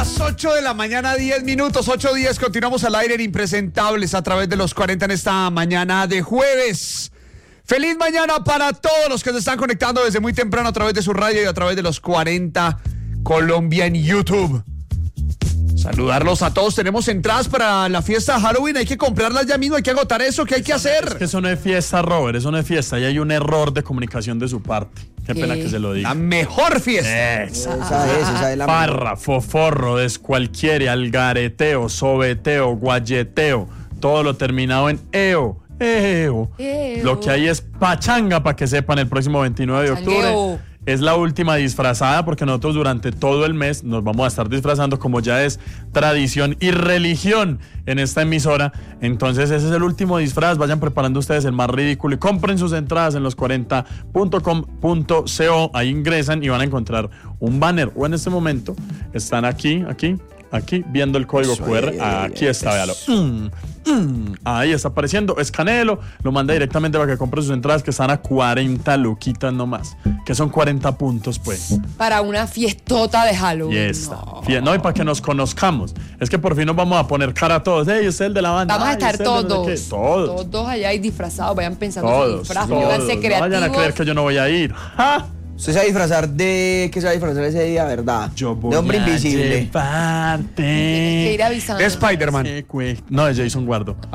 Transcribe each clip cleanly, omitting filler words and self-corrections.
Las 8 de la mañana, 10 minutos, 8:10, continuamos al aire en Impresentables a través de los 40 en esta mañana de jueves. Feliz mañana para todos los que se están conectando desde muy temprano a través de su radio y a través de los 40 Colombia en YouTube. Saludarlos a todos. Tenemos entradas para la fiesta de Halloween. Hay que comprarlas ya mismo, hay que agotar eso. ¿Qué hay que hacer? Es que eso no es fiesta, Robert. Eso no es fiesta. Y hay un error de comunicación de su parte. Qué pena que se lo diga. La mejor fiesta. Esa es la Farra, foforro, descualquiere, algareteo, sobeteo, guayeteo. Todo lo terminado en eo. Lo que hay es pachanga, para que sepan, el próximo 29 de octubre. Es la última disfrazada, porque nosotros durante todo el mes nos vamos a estar disfrazando, como ya es tradición y religión en esta emisora. Entonces ese es el último disfraz. Vayan preparando ustedes el más ridículo y compren sus entradas en los40.com.co. Ahí ingresan y van a encontrar un banner. O en este momento están aquí, viendo el código QR. Aquí está, véalo. Ahí está apareciendo, escanéelo, lo manda directamente para que compre sus entradas, que están a 40 luquitas nomás, que son 40 puntos, pues. Para una fiestota de Halloween. Y esta. No, y para que nos conozcamos. Es que por fin nos vamos a poner cara a todos. Ey, usted es el de la banda. Vamos a estar todos. Todos allá y disfrazados. Vayan pensando todos, su disfraz, todos. pónganse creativos. No vayan a creer que yo no voy a ir. ¡Ja! ¿Usted se va a disfrazar de qué se va a disfrazar ese día, verdad? Yo voy de hombre a invisible. Tienes que ir avisando. De Spider-Man. No, de Jason Guardo. Me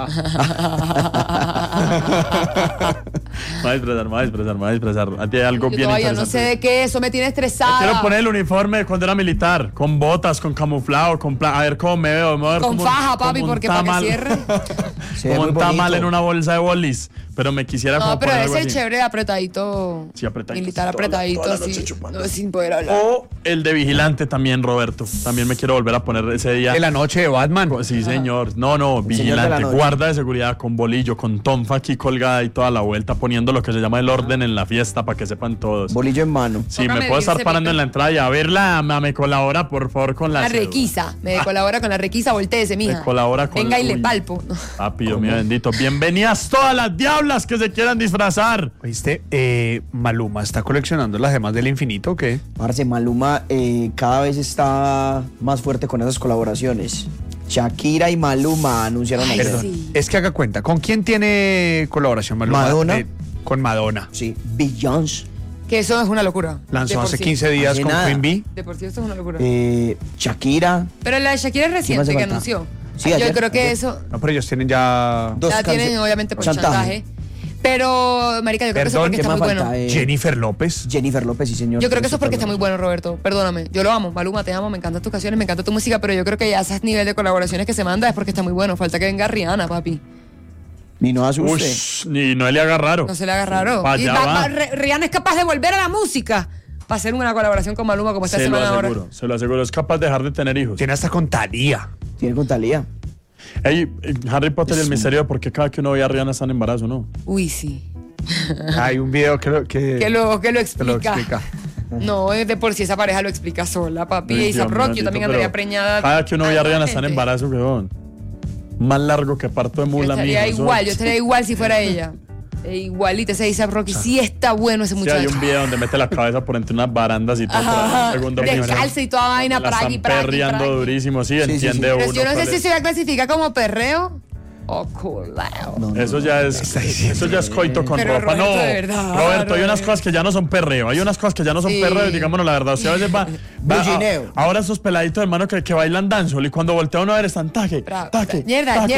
voy a disfrazar. A ti hay algo Yo bien todavía interesante. no sé de qué, eso me tiene estresada. Quiero poner el uniforme de cuando era militar, con botas, con camuflado, a ver cómo me veo. Con faja, papi, porque para que cierre. Como un tamal en una bolsa de bolis. Pero me quisiera como No, pero poner es algo el así. chévere apretadito. Sí, apretadito. Militar apretadito, Toda la así. noche chupando. No, sin poder hablar. O el de vigilante también, Roberto. También me quiero volver a poner ese día. De la noche de Batman. Sí, señor. No, señor de vigilante, la noche. guarda de seguridad con bolillo, con tonfa aquí colgada y toda la vuelta, poniendo lo que se llama el orden en la fiesta para que sepan todos. Bolillo en mano. Sí, Toca me puedo estar medirse, parando Pipe. en la entrada y a verla, me colabora, por favor, con la La cédula. requisa. Me colabora con la requisa, voltéese, mija. Me colabora con Venga y le uy. palpo. Papi, Dios mío bendito. Bienvenidas todas las diablas que se quieran disfrazar. ¿Oíste? Maluma está coleccionando las gemas del infinito, ¿o qué? Parce, Maluma cada vez está más fuerte con esas colaboraciones. Shakira y Maluma anunciaron Ay, ayer. Perdón. sí. Es que haga cuenta. ¿Con quién tiene colaboración Maluma? Madonna. Con Madonna. Sí, Beyoncé, Que eso es una locura. Lanzó De por hace sí. 15 días Hace con nada. Queen Bee. De por sí eso es una locura. Shakira. Pero la de Shakira es ¿Qué más reciente hace que falta? anunció. Sí, Yo ayer, creo que ayer. eso No, pero ellos tienen ya... Dos la tienen canciones. obviamente por chantaje. Pero, marica, yo creo que eso es Perdón, porque ¿qué está más muy falta? bueno. Jennifer López. Jennifer López, sí, señor. Yo creo que eso es porque está muy bueno, Roberto. Perdóname. Yo lo amo. Maluma, te amo. Me encantan tus canciones, me encanta tu música. Pero yo creo que ya ese nivel de colaboraciones que se manda es porque está muy bueno. Falta que venga Rihanna, papi. Y no asuste. Ush, ni no le haga raro. No se le haga raro. Pa' Y allá va. Rihanna es capaz de volver a la música para hacer una colaboración con Maluma como esta Se lo semana ahora. aseguro, se lo aseguro. Es capaz de dejar de tener hijos. Tiene hasta con Thalía. Tiene con Thalía. Ey, Harry Potter y el misterio de por qué cada que uno ve a Rihanna está en embarazo, ¿no? Uy, sí. Hay un video que lo Que lo te lo explica. explica. No, de por sí esa pareja lo explica sola, papi. Ay, Y Dios A$AP mío, Rocky bendito, también pero andaría preñada. Cada que uno ve a Rihanna está en Gente. embarazo, weón. Más largo que parto de Yo mula, estaría mijo, eso- igual, yo estaría igual si fuera ella. Igualita, se dice A$AP Rocky. Sí está bueno ese Sí, muchacho. hay un video donde mete la cabeza por entre unas barandas y todo. Ajá, por el segundo piso. descalza y toda vaina, La pragui, están perreando pragui. durísimo, sí, sí, entiende sí. uno. Pero yo no sé cuál si es. se va a clasificar como perreo o culao. No, Eso ya es coito con Pero ropa. No, Roberto, de verdad, Roberto, hay unas Roberto. cosas que ya no son perreo. Hay unas cosas que ya no son Sí. perreo, digámonos la verdad. Usted a veces va. Bullineo. Ahora esos peladitos, hermano, que bailan dancehall y cuando voltea uno a ver están taque. Mierda.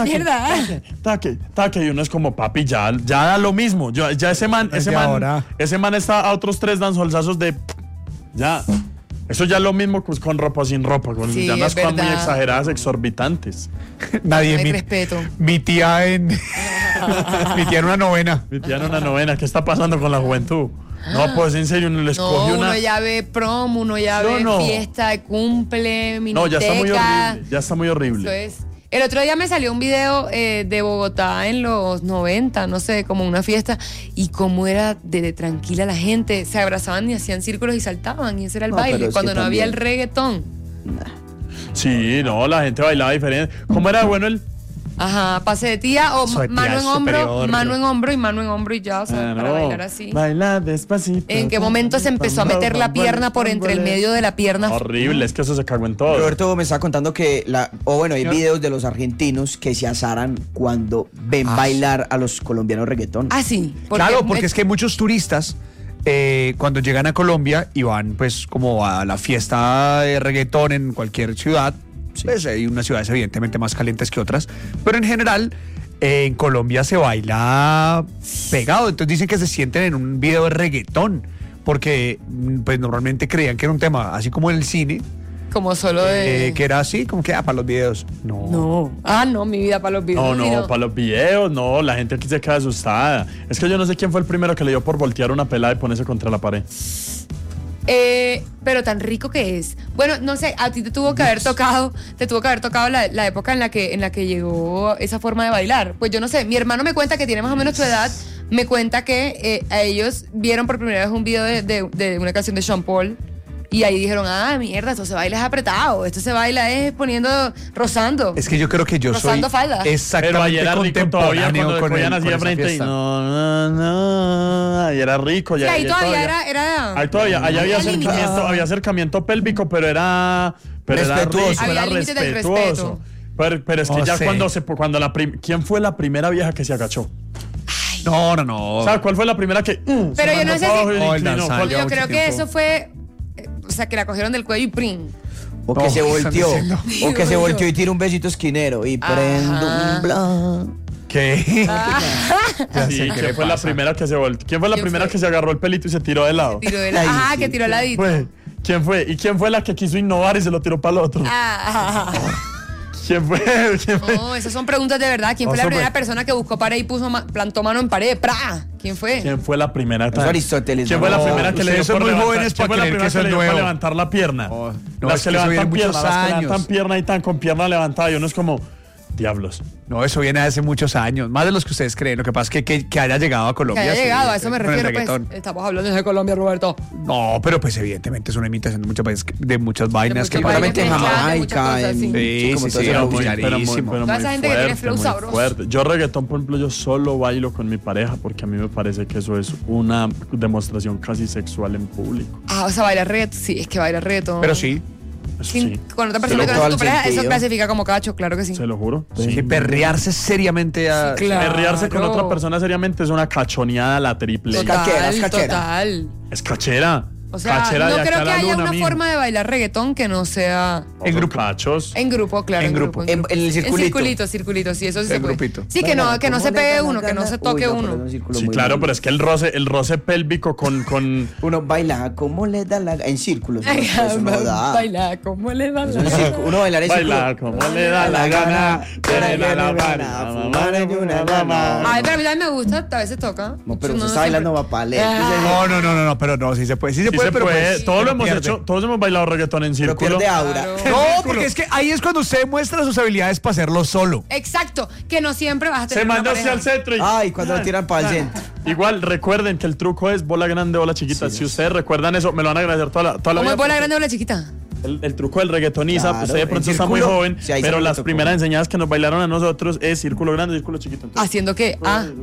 Taque. Y uno es como, papi, ya da lo mismo. Ya ese man está a otros 3 dancehallazos de. Ya. Eso ya es lo mismo pues, con ropa o sin ropa. Sí, ya unas es cosas muy verdad. exageradas, exorbitantes. Nadie. Hay respeto. Mi tía en... mi tía en una novena. Mi tía en una novena. ¿Qué está pasando con la juventud? No, pues en serio, uno les No, cogió uno una. ya ve prom, uno ya No, ve no. fiesta de cumple, miniteca. No, ya está muy horrible. Ya está muy Eso horrible. es. El otro día me salió un video de Bogotá en los 90, no sé, como una fiesta, y cómo era de tranquila la gente. Se abrazaban y hacían círculos y saltaban, y ese era el No, pero baile, es cuando que no había el también. reggaetón. Sí, no, la gente bailaba diferente. ¿Cómo era bueno el? Ajá, pase de tía o Eso de tía mano es en hombro, superior. mano en hombro y mano en hombro y ya, o sea, para bailar así. Baila despacito. ¿En qué momento se empezó a meter la pierna por entre el medio de la pierna? Horrible, es que eso se cagó en todo. Roberto me estaba contando que hay videos de los argentinos que se azaran cuando ven bailar a los colombianos reggaetón. Ah, sí. Claro, porque es que muchos turistas cuando llegan a Colombia y van pues como a la fiesta de reggaetón en cualquier ciudad, pues hay unas ciudades evidentemente más calientes que otras, pero en general en Colombia se baila pegado, entonces dicen que se sienten en un video de reggaetón, porque pues normalmente creían que era un tema así como en el cine, como solo de... que era así, como que para los videos. No. No. Ah, no, mi vida para los videos. No, para los videos, no, la gente aquí se queda asustada. Es que yo no sé quién fue el primero que le dio por voltear una pelada y ponerse contra la pared. Pero tan rico que es. Bueno, no sé, a ti te tuvo que haber tocado la época en la que llegó esa forma de bailar. Pues yo no sé, mi hermano me cuenta que tiene más o menos tu edad, me cuenta que a ellos vieron por primera vez un video de una canción de Sean Paul. Y ahí dijeron, mierda, esto se baila es apretado, esto se baila es rozando. Es que yo creo que yo soy Rozando falda. exactamente Pero ahí era rico todavía cuando con cogían así de esa frente y fiesta. no, ahí era rico. Sí, ahí todavía era... Ahí todavía, allá había límite. acercamiento pélvico, pero era Respetuoso. rico, Había era límite del respetuoso. Pero es que No ya sé. ¿quién fue la primera vieja que se agachó? No. O sea, ¿cuál fue la primera que Pero yo no sé si- No, el danzal. Yo mucho creo que tiempo. eso fue... o sea, que la cogieron del cuello y ¡prim! O que No, se ¿qué volteó. están diciendo? O que se volteó y tira un besito esquinero. Y prendo un blanc. ¿Qué? Ya Sí, sé qué ¿quién le fue la pasa. primera que se volteó? ¿Quién fue la ¿Quién primera fue? que se agarró el pelito y se tiró de lado? Tiró de Ay, ajá, sí. que tiró al ladito. ¿Quién fue? ¿Y quién fue la que quiso innovar y se lo tiró para el otro? ¿Quién fue? No, esas son preguntas de verdad. ¿Quién fue la Eso primera fue- persona que buscó pared y plantó mano en pared? ¡Pra! ¿Quién fue? ¿Quién fue la primera? Es Aristóteles. ¿Quién fue la No, primera que le dio ustedes son por muy levantar? jóvenes ¿Quién para fue la creer primera que eso que le es dio para nuevo? levantar la pierna? No, Las es que que eso viene levantan muchos pierna, las que levantan años. pierna y tan con pierna levantada. Y uno es como, diablos. No, eso viene de hace muchos años, más de los que ustedes creen. Lo que pasa es que haya llegado a Que Colombia. haya sí, llegado, a eso me con el refiero. Pues, reggaetón. estamos hablando de Colombia, Roberto. No, pero pues evidentemente es una imitación de muchas vainas que muchas pasan. vainas. Seguramente en mezcladas de muchas Jamaica, cosas, en sí. como Sí, todo sí, ese era auge. muy carísimo. Toda esa gente que tiene flow sabroso. fuerte. Yo reggaetón, por ejemplo, yo solo bailo con mi pareja porque a mí me parece que eso es una demostración casi sexual en público. O sea, bailar reggaetón. Sí, es que bailar reggaetón. Pero sí, Eso Sin- sí, Con otra Se persona lo que no es tu todo el pareja, eso sentido. clasifica como cacho, claro que sí. se lo juro. sí, perrearse seriamente a... Sí, claro. Perrearse con otra persona seriamente es una cachoneada a la triple. Total. Caquera, es caquera. Total. Es cachera. O sea, Cachera no de acá creo a que la haya luna, una mijo. forma de bailar reggaetón que no sea En grupo. Cachos. en grupo, claro. En grupo. En el circulito. En circulito, sí, eso sí En se puede. grupito. Sí, que no se pegue uno, que no se toque uno. Sí, claro, pero es que el roce pélvico con Uno baila como le da la en círculos. Ay, Eso no da. baila, ¿cómo le da Eso en la círculo- Uno bailar en baila círculo. como le da la gana, tiene la gana, fumar en una rama. Ay, pero a mí también me gusta, a veces toca. No, pero Eso usted está bailando siempre- mapale. No, pero no, sí se puede. Sí se Sí puede, se pero puede, pues, todos lo pero hemos pierde. hecho, todos hemos bailado reggaetón en Pero círculo. pierde aura. Claro. No, porque es que ahí es cuando usted muestra sus habilidades para hacerlo solo. Exacto, que no siempre vas a tener Se una manda hacia pareja. el centro y Ay, cuando lo tiran para el centro. igual recuerden que el truco es bola grande, bola chiquita. Si ustedes recuerdan eso, me lo van a agradecer toda la ¿Cómo vida. es bola grande o bola chiquita? El truco del reggaetoniza, Claro, usted de pronto en está muy círculo, joven, sí, ahí se pero me las tocó. primeras enseñanzas que nos bailaron a nosotros es círculo grande, círculo chiquito. Entonces, Haciendo que.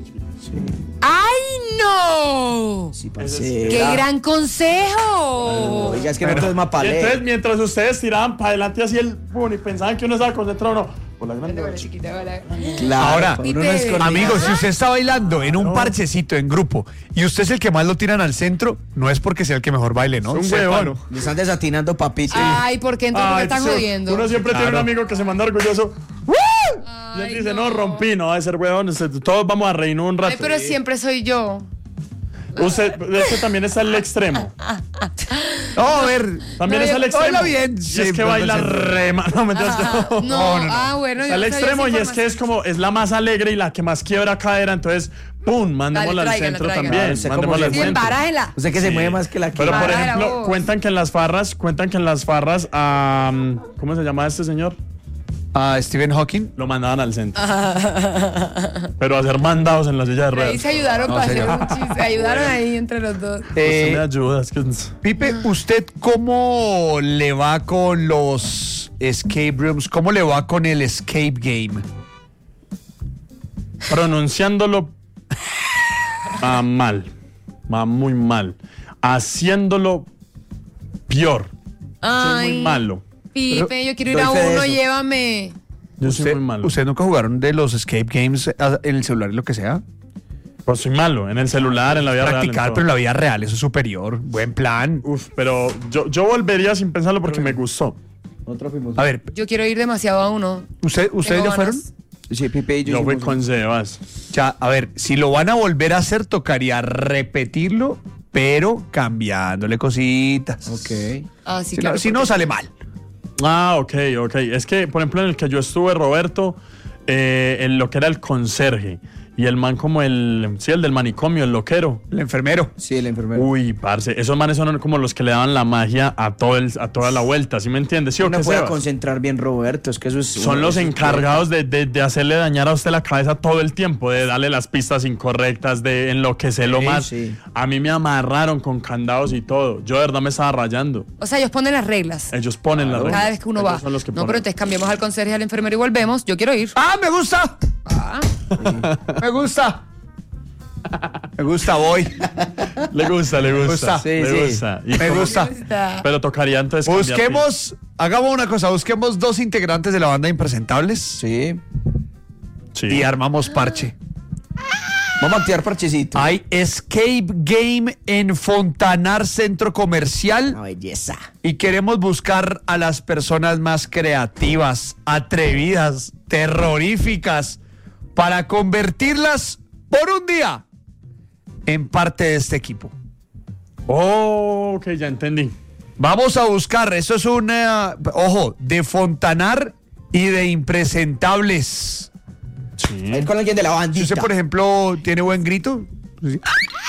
¡Ay, no! Sí, Ese parce. ¡Qué gran consejo! Oiga, es que nosotros es y mapale. entonces mientras ustedes tiraban para adelante así el boom y pensaban que uno estaba concentrado, no. Bola grande, Bola bola chiquita. chiquita, bola- Claro, Ahora, cuando uno es Pipe. coordinado. Amigos, si usted está bailando en un parchecito, en grupo, y usted es el que más lo tiran al centro, no es porque sea el que mejor baile, ¿no? Es un Sépalo. huevón. Le están desatinando papito. Ay, ¿por qué entonces me Ay, están sí, jodiendo? Uno siempre tiene un Claro. amigo que se manda orgulloso. Y él dice, no, rompí, no va a ser huevón. Todos vamos a reírnos un rato. Ay, pero siempre soy yo. Usted, es que también está el extremo. No, a ver. También No, es el yo- extremo. baila bien, Y sí, es que pero baila no sé. re mal. No, mentiras, no. No, bueno, Está yo el no sabía extremo esa y es que es como, es la más alegre y la que más quiebra cadera. Entonces, ¡pum! Mandémosla al tráiganla, centro tráiganla. también. Usted Mandémosla como al Sí, centro. embarájenla. Usted que se Sí. mueve más que la que. Pero por Baja la ejemplo, voz. cuentan que en las farras, ¿cómo se llama este señor? A Stephen Hawking. Lo mandaban al centro. Pero a ser mandados en la silla de Ahí ruedas. se ayudaron para hacer señor. un chiste. Se ayudaron ahí entre los dos. Usted me ayuda, es que... Pipe, ¿usted cómo le va con los escape rooms? ¿Cómo le va con el escape game? Pronunciándolo mal. Muy mal. Haciéndolo peor. Soy muy malo. Pipe, yo quiero ir doy a fe de uno, eso. llévame. Yo soy muy malo. ¿Ustedes nunca jugaron de los escape games en el celular y lo que sea? Pues soy malo. En el celular, en la vida real. Practicar, pero en la vida real, eso es superior. Buen plan. Pero yo volvería sin pensarlo porque me gustó. Nosotros fuimos. A ver, Yo quiero ir demasiado a uno. ¿ustedes Tengo ya fueron? ganas. Sí, Pipe y yo. Yo fui hicimos con Sebas. Ya, a ver, si lo van a volver a hacer, tocaría repetirlo, pero cambiándole cositas. Ok. Ah, sí, Si, claro. no, si no, sale mal. Ah, ok. Es que, por ejemplo, en el que yo estuve, Roberto, en lo que era el conserje. Y el man como el del manicomio, el loquero. El enfermero. Sí, el enfermero. Uy, parce, esos manes son como los que le daban la magia a toda la vuelta, ¿sí me entiendes? ¿Sí o No qué, puede Sebas? concentrar bien, Roberto. Es que eso es. Son los encargados de hacerle dañar a usted la cabeza todo el tiempo, de darle las pistas incorrectas, de enloquecerlo Sí, más. sí. A mí me amarraron con candados y todo. Yo de verdad me estaba rayando. O sea, ellos ponen las reglas. Ellos ponen las reglas. Cada vez que uno Ellos va. son los que No, ponen. pero entonces cambiamos al conserje y al enfermero y volvemos. Yo quiero ir. ¡Ah, me gusta! Ah, Me gusta. Me gusta, voy. Le gusta. gusta. Sí, le sí. gusta. Y Me como- gusta. Pero tocaría entonces cambiar. Hagamos una cosa, busquemos 2 integrantes de la banda Impresentables Sí. Sí. y armamos parche. Vamos a activar parchecito. Hay Escape Game en Fontanar Centro Comercial Una belleza. y queremos buscar a las personas más creativas, atrevidas, terroríficas, para convertirlas por un día en parte de este equipo. Oh, ok, ya entendí. Vamos a buscar, eso es ojo, de Fontanar y de Impresentables. Sí. A ir con alguien de la Si bandita. usted, por ejemplo, tiene buen grito, si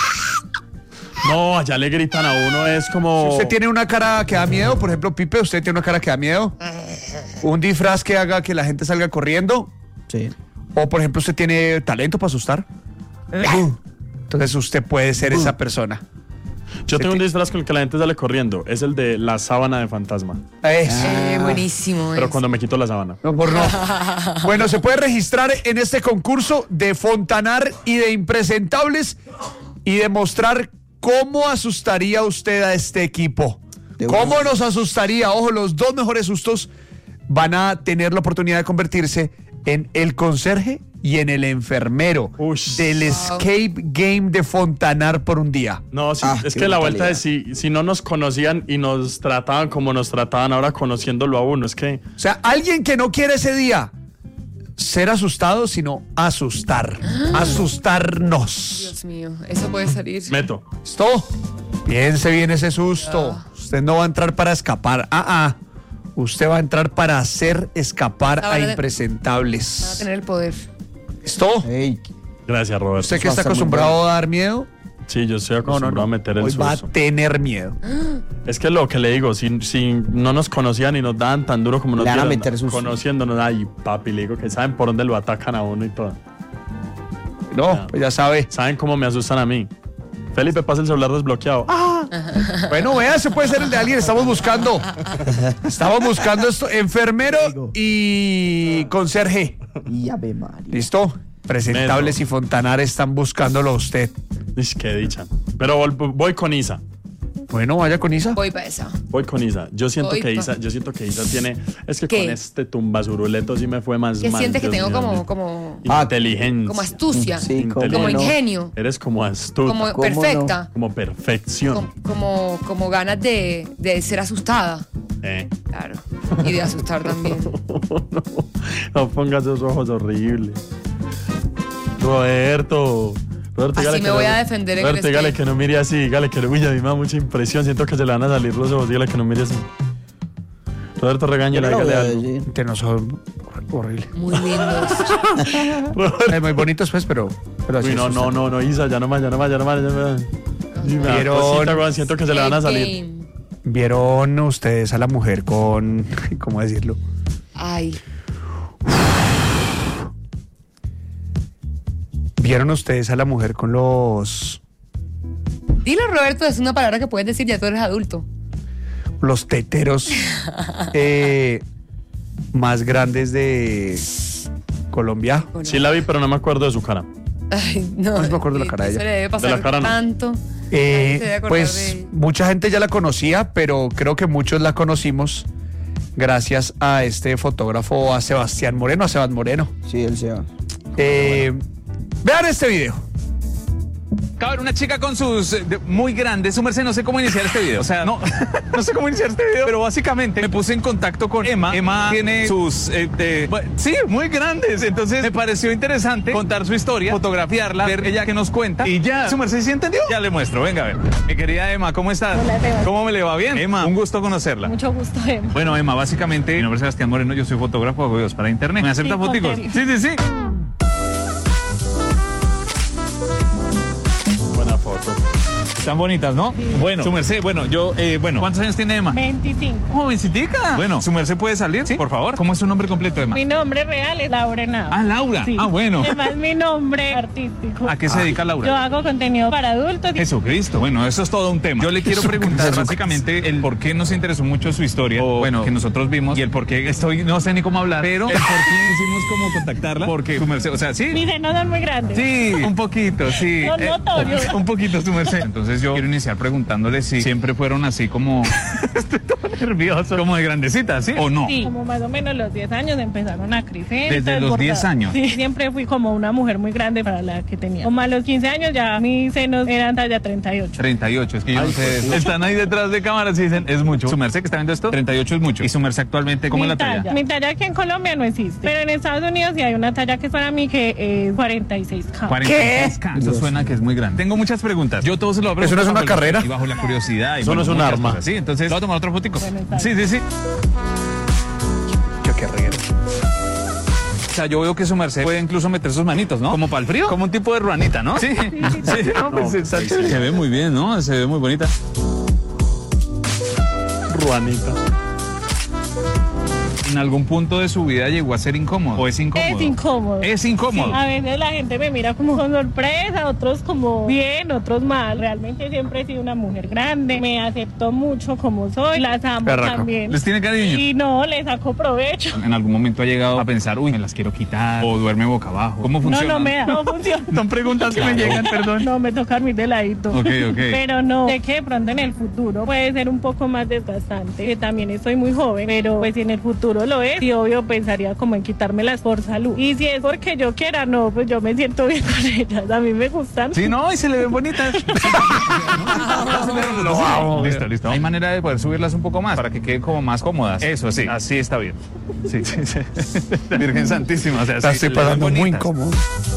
No, allá le gritan a uno, es como... usted tiene una cara que da miedo, por ejemplo, Pipe, usted tiene una cara que da miedo, un disfraz que haga que la gente salga corriendo, Sí. o por ejemplo, usted tiene talento para asustar, entonces usted puede ser esa persona. Yo tengo un disfraz con el que la gente sale corriendo. Es el de la sábana de fantasma. Eso. buenísimo. Pero es. cuando me quito la sábana. No, por no. Bueno, se puede registrar en este concurso de Fontanar y de Impresentables y demostrar cómo asustaría usted a este equipo. De ¿Cómo una. nos asustaría? Ojo, los 2 mejores sustos van a tener la oportunidad de convertirse en el conserje y en el enfermero Ush. del Escape Game de Fontanar por un día. No, sí, Ah, es qué que la vuelta brutalidad. es si no nos conocían y nos trataban como nos trataban ahora conociéndolo a uno. Es que O sea, alguien que no quiere ese día ser asustado, sino asustar. Asustarnos. Dios mío, eso puede salir. meto. ¿Listo? Piense bien ese susto. Usted no va a entrar para escapar. Usted va a entrar para hacer escapar Ah, a van a impresentables. tener el poder. ¿Listo? Ey, Gracias, Roberto. ¿Usted que va a está estar muy acostumbrado a dar miedo? Sí, yo estoy acostumbrado a meter el Hoy va a susto. tener miedo. Es que lo que le digo, si no nos conocían y nos daban tan duro como nos Le van a dieron, meter susto. conociéndonos, ay, papi, le digo que saben por dónde lo atacan a uno y todo. No, pues ya sabe. Saben cómo me asustan a mí. Felipe, pasa el celular desbloqueado. Bueno, vea, ese puede ser el de alguien. Estamos buscando esto. Enfermero y conserje. y Ave María. ¿Listo? Presentables Meto. y Fontanar están buscándolo a usted. Ish, qué dicha. Pero voy con Isa. Bueno, vaya con Isa. Voy para esa. Voy con Isa. Yo siento Voy que pa- Isa tiene. Es que ¿Qué? con este tumbasuruleto sí me fue más ¿Qué mal. sientes que Dios tengo mío. como Inteligencia. como astucia? Sí, cómo Inteligente. Como no. ingenio. Eres como astuta. Como ¿Cómo no? perfecta. Como perfección. Como ganas de ser asustada. Claro. Y de asustar también. No pongas esos ojos horribles. Roberto, Así dígale me que voy no- a defender en Roberto, el dígale escape. que no mire así, dígale que uy, a mí me da mucha impresión, siento que se le van a salir los ojos, dígale que no mire así. Roberto, regáñela, Yo no lo dígale voy a algo. decir. Que no son horrible. Muy lindos. Muy bonitos, pues, pero así Uy, asustan. no, Isa, ya no más. Y me da Vieron- cosita, weón, siento que se le van a salir. Game. ¿Vieron ustedes a la mujer con, cómo decirlo? Ay. ¿Vieron ustedes a la mujer con los Dilo, Roberto, es una palabra que puedes decir, ya tú eres adulto. teteros más grandes de Colombia. Sí la vi, pero no me acuerdo de su cara. Ay, no. No me acuerdo de la cara de eso ella. le debe pasar De la cara no. tanto. Nadie se debe acordar Pues de ella. mucha gente ya la conocía, pero creo que muchos la conocimos gracias a este fotógrafo, a Sebastián Moreno, a Sebas Moreno. Sí, él se va. Vean este video. Acaba de ver una chica con sus muy grandes. Su merced, no sé cómo iniciar este video. O sea, no sé cómo iniciar este video. Pero básicamente me puse en contacto con Emma. Emma tiene sus, sí, muy grandes. Entonces me pareció interesante contar su historia, fotografiarla, ver ella que nos cuenta. Y ya, su merced, ¿sí entendió? Ya le muestro, venga a ver. Mi querida Emma, ¿cómo estás? Hola, Sebas. ¿Cómo me le va? Bien. Emma, un gusto conocerla. Mucho gusto, Emma. Bueno, Emma, básicamente, mi nombre es Sebastián Moreno, yo soy fotógrafo, hago videos para internet. ¿Me acepta Sí, foticos? con Sí, sí, sí. Buena foto. Están bonitas, ¿no? Sí. Bueno, su merced, bueno, ¿cuántos años tiene Emma? 25. ¿Cómo, visitica? Bueno, su merced puede salir, ¿sí? Por favor. ¿Cómo es su nombre completo, Emma? Mi nombre real es Laura Henao. Ah, Laura. Sí. Ah, bueno. Además, mi nombre artístico. ¿A qué se dedica Yo Laura? hago contenido para adultos. Jesucristo. Bueno, eso es todo un tema. Yo le quiero preguntar básicamente el por qué nos interesó mucho su historia, o bueno, que nosotros vimos, y el por qué no sé ni cómo hablar, pero el por qué hicimos como contactarla, porque su merced, o sea, sí. Mis senos son muy grandes. Sí, un poquito, sí. Son notorios. Un poquito, su merced. Entonces yo quiero iniciar preguntándole si siempre fueron así como... Estoy todo nervioso. Como de grandecita, ¿sí? ¿O no? Sí, como más o menos los 10 años empezaron a crecer. ¿Desde los 10 años? Sí, siempre fui como una mujer muy grande para la que tenía. Como a los 15 años ya mis senos eran talla 38. 38, es que yo no sé eso. Están ahí detrás de cámaras y dicen, es mucho. Su merced que está viendo esto, 38 es mucho. Y su merced actualmente, ¿cómo es la talla? Mi talla aquí en Colombia no existe. Pero en Estados Unidos sí hay una talla que es para mí que es 46K. 46K. Eso suena que es muy grande. Tengo muchas preguntas. Yo todo se lo voy a ¿Eso no es preguntar una bajo carrera? Y bajo la curiosidad. Y Eso no es un muchas arma. cosas, sí, entonces, ¿le voy a tomar otro fotico? Bueno, está Sí, sí, sí. Qué reguero. O sea, yo veo que su merced puede incluso meter sus manitos, ¿no? Como para el frío. Como un tipo de ruanita, ¿no? Sí. Sí. No, pues está chévere. Se ve muy bien, ¿no? Se ve muy bonita. Ruanita. ¿En algún punto de su vida llegó a ser incómodo? ¿O es incómodo? Es incómodo. Es incómodo. Sí, a veces la gente me mira como con sorpresa, otros como bien, otros mal. Realmente siempre he sido una mujer grande, me acepto mucho como soy, las amo Perraco. también. ¿Les tiene cariño? Y no, le saco provecho. ¿En algún momento ha llegado a pensar, uy, me las quiero quitar? ¿O duerme boca abajo? ¿Cómo funciona? No me da, no funciona. Son preguntas que me llegan, perdón. No, me toca dormir de ladito. Ok. Pero no, sé que de pronto en el futuro puede ser un poco más desgastante, que también estoy muy joven, pero pues si en el futuro lo es, y obvio pensaría como en quitármelas por salud. Y si es porque yo quiera, no, pues yo me siento bien con ellas, a mí me gustan. Sí, no, y se le ven bonitas. Listo. Hay manera de poder subirlas un poco más para que queden como más cómodas. Eso sí, así está bien. Sí. Virgen Santísima, o sea, La sí, estoy le ven pasando muy bonitas. incómodo.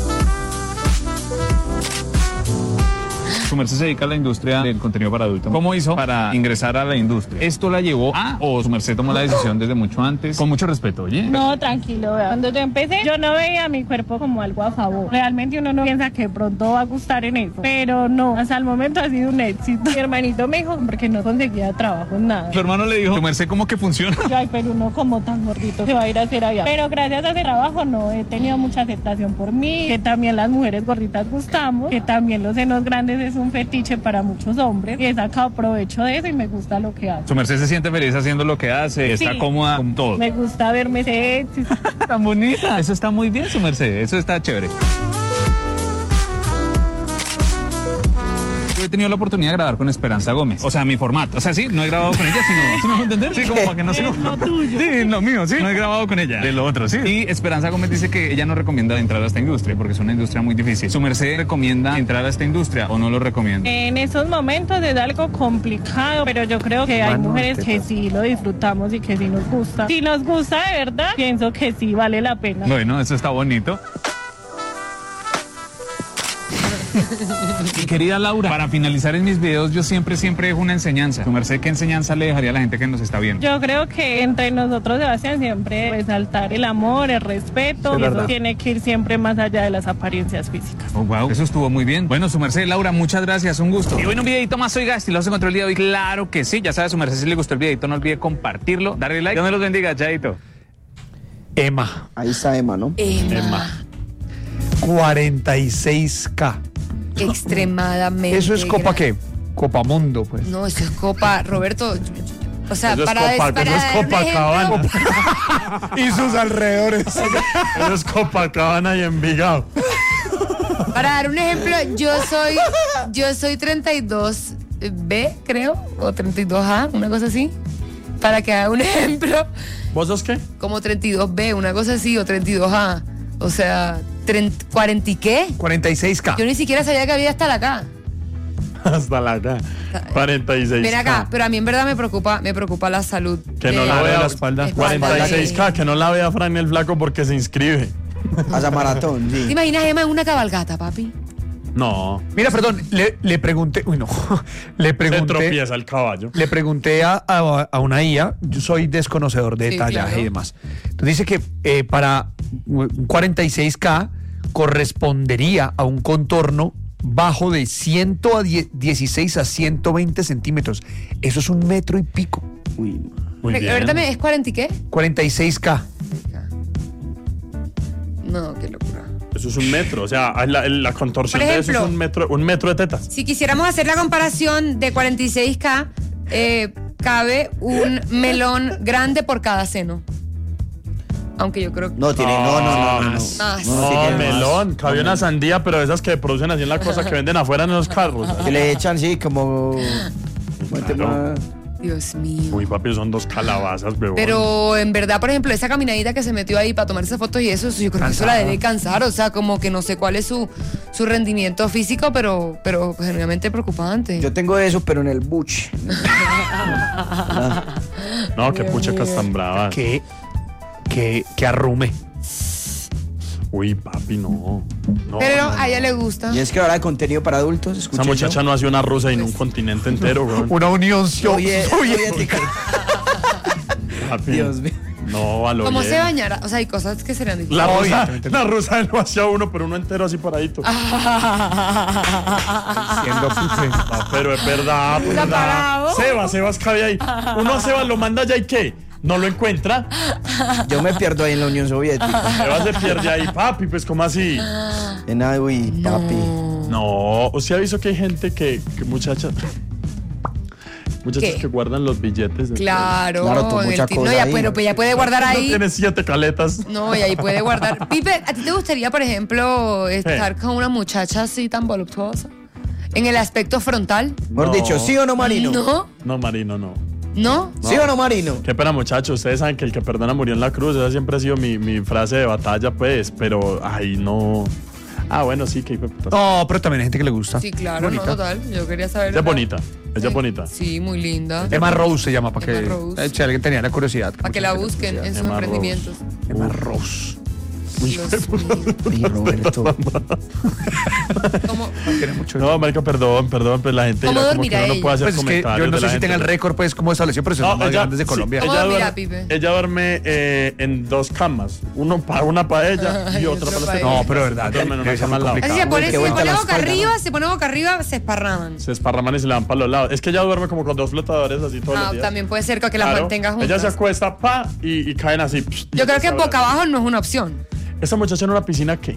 Su merced se dedica a la industria del contenido para adultos. ¿Cómo hizo para ingresar a la industria? ¿Esto la llevó a o su merced tomó la decisión desde mucho antes? Con mucho respeto, oye. No, tranquilo, vea. Cuando yo empecé, yo no veía mi cuerpo como algo a favor. Realmente uno no piensa que pronto va a gustar en eso. Pero no, hasta el momento ha sido un éxito. Mi hermanito me dijo, porque no conseguía trabajo en nada. Su hermano le dijo, su merced, ¿cómo que funciona? Yo, ay, pero uno como tan gordito se va a ir a hacer allá. Pero gracias a ese trabajo no he tenido mucha aceptación por mí, que también las mujeres gorditas gustamos, que también los senos grandes es un fetiche para muchos hombres y he sacado provecho de eso y me gusta lo que hago. Su merced se siente feliz haciendo lo que hace, está Sí. cómoda con todo. Me gusta verme sexy. Tan bonita. Eso está muy bien, su merced. Eso está chévere. Yo he tenido la oportunidad de grabar con Esperanza Gómez. O sea, mi formato. O sea, sí, no he grabado con ella, sino... ¿Sí me dejo entender? Sí, como para que no se... Es lo tuyo. Sí, lo mío, sí. No he grabado con ella. De lo otro, sí. Y Esperanza Gómez dice que ella no recomienda entrar a esta industria porque es una industria muy difícil. ¿Su merced recomienda entrar a esta industria o no lo recomienda? En esos momentos es algo complicado, pero yo creo que hay mujeres que sí lo disfrutamos y que sí nos gusta. Si nos gusta de verdad, pienso que sí vale la pena. Bueno, eso está bonito. Mi querida Laura, para finalizar en mis videos yo siempre dejo una enseñanza. Su merced, ¿qué enseñanza le dejaría a la gente que nos está viendo? Yo creo que entre nosotros, Sebastián, siempre resaltar el amor, el respeto, y eso tiene que ir siempre más allá de las apariencias físicas. Oh, wow, eso estuvo muy bien. Bueno, su merced, Laura, muchas gracias, un gusto. Y bueno, un videito más, soy Gasti, ¿lo se encontró el día de hoy? Claro que sí, ya sabes, su merced, si le gustó el videito, no olvide compartirlo, darle like. Dios me los bendiga, chaito. Emma, Ahí está Emma, ¿no? Emma. 46K. Extremadamente. ¿Eso es Copa grande. qué? Copa Mundo, pues. No, eso es Copa. Roberto, O sea, Eso es para eso es dar un Copacabana. ejemplo, Y sus alrededores. Eso es Copacabana y Envigado. para dar un ejemplo, yo soy 32B, creo, o 32A, una cosa así. Para que haga un ejemplo, ¿Vos sos qué? como 32B, una cosa así, o 32A. O sea, 40 y qué. 46K. Yo ni siquiera sabía que había hasta la K. Hasta la acá. 46K. Ven acá, pero a mí en verdad me preocupa la salud. Que no de- la vea la espalda. 46K, que no la vea Fran el flaco porque se inscribe. A esa maratón, ¿Te sí. imaginas, Emma, en una cabalgata, papi? No. Mira, perdón, le pregunté. Uy, no. Le Se pregunté. tropieza el caballo. Le pregunté a una IA, yo soy desconocedor de Sí, tallaje claro. y demás. Entonces dice que para un 46K correspondería a un contorno bajo de 116 a 120 centímetros. Eso es 1 metro y pico. Uy, Muy bien. Ahorita ¿es 40 y qué? 46K. No, qué locura. Eso es 1 metro. O sea, la contorsión Por de eso es ejemplo, 1 metro de tetas. Si quisiéramos hacer la comparación de 46K, cabe un melón grande por cada seno. Aunque yo creo que... no tiene, no. Más. No, tiene melón. más. Cabía una sandía, pero esas que producen así en la cosa que venden afuera en los carros. Que le echan, sí, como. Claro. Dios mío. Uy, papi, son 2 calabazas, bebé. Pero en verdad, por ejemplo, esa caminadita que se metió ahí para tomar esas fotos y eso, yo creo que eso la debe cansar. O sea, como que no sé cuál es su rendimiento físico, pero genuinamente preocupante. Yo tengo eso, pero en el buche. No, qué puchecas tan bravas. Que arrume. Uy, papi, no. No, Pero no, a ella le gusta. Y es que ahora de contenido para adultos, Esa escuchen. muchacha no hace una rusa en un continente entero, güey. Una unión soviética. Papi. Dios mío. No, a lo ¿Cómo bien. se bañará? O sea, hay cosas que serían difíciles. La rusa lo hacía uno, pero uno entero así paradito. Ah, pero es verdad, pues, Está verdad. parado. Sebas cabe ahí. Uno a Sebas lo manda allá y ¿qué? No lo encuentra. Yo me pierdo ahí en la Unión Soviética. Sebas se pierde ahí, papi, pues ¿cómo así? En nada, uy, papi. No, o sea, aviso que hay gente que muchachas ¿Qué? que guardan los billetes. de Claro, Claro, tú en mucha el no, cosa ya, ahí. pero pues ya puede guardar No ahí. tiene 7 caletas. No, y ahí puede guardar. Pipe, ¿a ti te gustaría, por ejemplo, estar con una muchacha así tan voluptuosa? En el aspecto frontal. Mejor No. dicho, ¿sí o no, Marino? No, No, Marino, no. no. ¿Sí o no, Marino? Qué pena, muchachos. Ustedes saben que el que perdona murió en la cruz. Esa siempre ha sido mi frase de batalla, pues. Pero, ay, no. Ah, bueno, sí, que hijo de puta. No, pero también hay gente que le gusta. Sí, claro, Bonita. no, total. Yo quería saber. Ella es bonita. Ella es Sí. bonita. Sí, muy linda. Emma Rose se llama, para que Emma Rose. si alguien tenía la curiosidad. Para que la busquen en sus Emma Rose. emprendimientos. Emma Rose. Dios mío. Ay, Roberto. ¿Cómo? Tiene mucho. No, marica, perdón, pues la gente ¿Cómo dirá como que dormirá uno no ella? puede hacer Pues es que comentarios yo no de la sé si tenga el gente. récord, pues, como estableció, pero son los más grandes de sí, Colombia. ¿Cómo dormirá, Pipe? ella duerme en 2 camas. Una para ella Ay, y otra otro para para la No, pero de verdad, Duermen en una debe ser cama al lado. complicado. Así se pone, Qué si se vuelta pone la boca espalda, arriba, ¿no? se pone boca arriba, se esparraman. Se esparraman y se le van para los lados. Es que ella duerme como con 2 flotadores así todos los Ah, días. también puede ser que las Claro. mantenga juntas. Ella se acuesta, y caen así. Yo creo que boca abajo no es una opción. Esa muchacha en una piscina, ¿qué?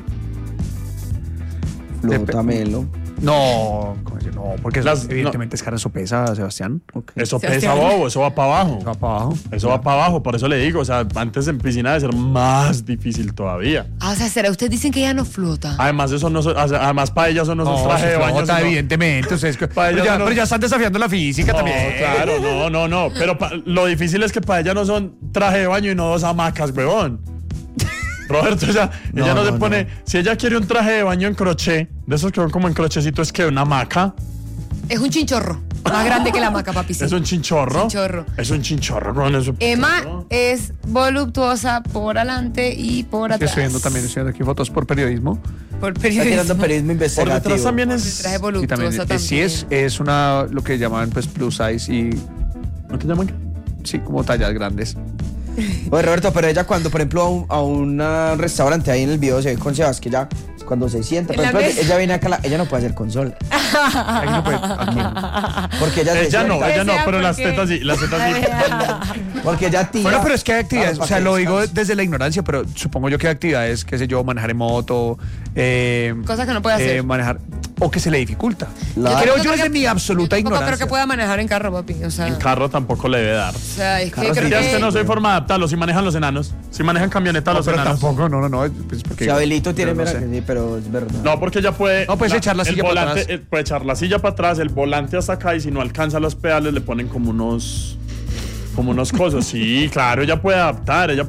Flótamelo. No, ¿cómo decir? No, porque eso, Las- evidentemente es carne sopesa, Sebastián. Eso Sebastián. pesa, bobo, eso va para abajo. Va para abajo. Eso va para abajo, por eso le digo, o sea, antes en piscina debe ser más difícil todavía. Ah, o sea, ¿será? Ustedes dicen que ella no flota. Además, eso no, además para ella eso no es un traje de baño. flota, sino- evidentemente. Ustedes, Para ella pero, no- ya están desafiando la física No, también. claro, no. Pero lo difícil es que para ella no son traje de baño y no 2 hamacas, huevón. Roberto, ella no se pone. Si ella quiere un traje de baño en crochet, de esos que son como en crochecito, es que una hamaca. Es un chinchorro. Más grande que la maca, papi. sí. Es un chinchorro. Chinchorro. Es un chinchorro, con eso. Emma es voluptuosa por adelante y por atrás. Estoy viendo aquí fotos por periodismo. Por Está periodismo. tirando periodismo Por investigativo. detrás también Por es. traje Y voluptuosa también, también. sí es una, lo que llaman pues plus size y ¿No te llaman? sí, como tallas grandes. Oye, Roberto, pero ella cuando, por ejemplo, a un restaurante ahí en el video se ve con Sebas, que ya cuando se sienta, por En la ejemplo, mesa. ella viene acá, ella no puede hacer consola. Aquí no puede- aquí. Porque ella se Ella no, sienta, pero las porque- tetas sí, las tetas sí. porque ella tira. Bueno, pero es que hay actividades, para o sea, que lo digo descanse. desde la ignorancia, pero supongo yo que hay actividades, qué sé yo, manejar en moto, Cosas que no puede hacer. manejar, o que se le dificulta. Claro. Creo Yo yo tampoco es de creo- mi absoluta Yo tampoco ignorancia. creo que pueda manejar en carro, papi. O sea, En carro tampoco le debe dar. o sea, es que Carro creo sí. Ya es que que... no soy forma de adaptarlo. Si manejan los enanos. Si manejan camioneta No, los pero enanos. tampoco, no, pues porque... Si Abelito tiene, yo no mira sé. que sí, pero es verdad. No, porque ella puede. No, puedes echar la el silla para volante, atrás. puede echar la silla para atrás, el volante hasta acá, y si no alcanza los pedales, le ponen como unos cosas. Sí, claro, ella puede adaptar. Ella,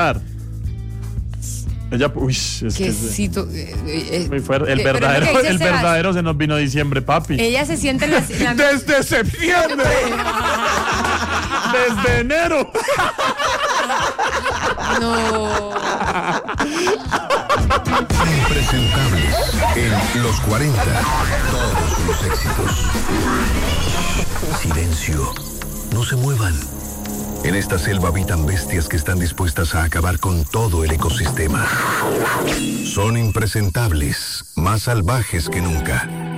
uy, es Que que sí, muy fuerte. El pero es lo que verdadero, dice el Sebas. verdadero se nos vino diciembre, papi. Ella se siente en la... Desde septiembre. Desde enero. No. Impresentables en los 40. Todos los éxitos. Silencio. No se muevan. En esta selva habitan bestias que están dispuestas a acabar con todo el ecosistema. Son impresentables, más salvajes que nunca.